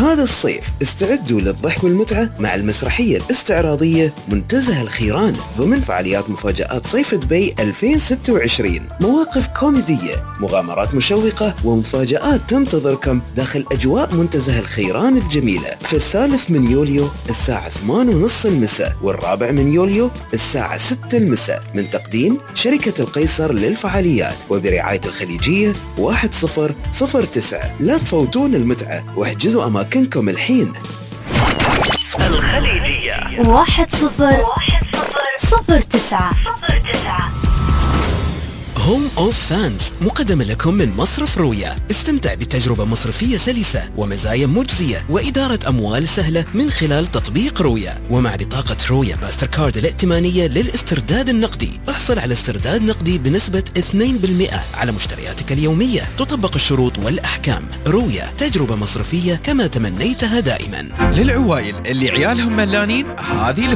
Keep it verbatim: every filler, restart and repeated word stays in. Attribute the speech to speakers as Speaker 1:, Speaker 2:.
Speaker 1: هذا الصيف استعدوا للضحك والمتعة مع المسرحية الاستعراضية منتزه الخيران ضمن فعاليات مفاجآت صيف دبي ألفين وستة وعشرين. مواقف كوميدية، مغامرات مشوقة ومفاجآت تنتظركم داخل أجواء منتزه الخيران الجميلة في الثالث من يوليو الساعة ثمانية ونص المساء والرابع من يوليو الساعة ستة المساء، من تقديم شركة القيصر للفعاليات وبرعاية الخليجية واحد صفر صفر تسعة. لا تفوتون المتعة واحجزوا أماكنكم الحين.
Speaker 2: الخليجية واحد صفر صفر تسعة.
Speaker 3: هوم أوف فانز مقدمة لكم من مصرف رويا. استمتع بتجربة مصرفية سلسة ومزايا مجزية وإدارة أموال سهلة من خلال تطبيق رويا. ومع بطاقة رويا ماستر كارد الائتمانية للاسترداد النقدي احصل على استرداد نقدي بنسبة اثنين بالمئة على مشترياتك اليومية. تطبق الشروط والأحكام. رويا، تجربة مصرفية كما تمنيتها دائما.
Speaker 4: للعوائل اللي عيالهم ملانين، هذه